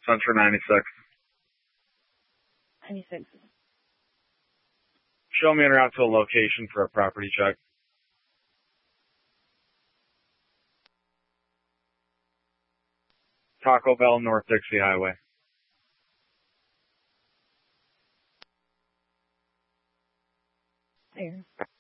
Central 96. 96. Show me en route to a location for a property check. Taco Bell, North Dixie Highway. There.